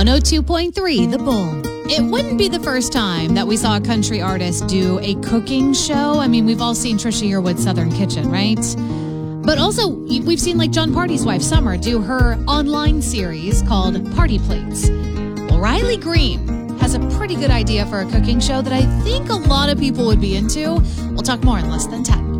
102.3 The Bull. It wouldn't be the first time that we saw a country artist do a cooking show. I mean, we've all seen Trisha Yearwood's Southern Kitchen, right? But also, we've seen like John Party's wife, Summer, do her online series called Party Plates. Well, Riley Green has a pretty good idea for a cooking show that I think a lot of people would be into. We'll talk more in less than 10.